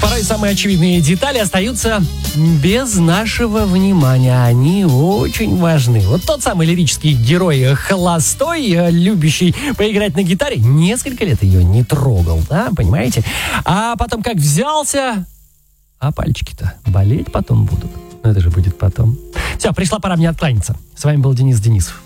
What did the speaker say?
Порой самые очевидные детали остаются без нашего внимания. Они очень важны. Вот тот самый лирический герой холостой, любящий поиграть на гитаре, несколько лет ее не трогал, да, понимаете? А потом как взялся, а пальчики-то болеть потом будут. Но это же будет потом. Все, пришла пора мне откланяться. С вами был Денис Денисов.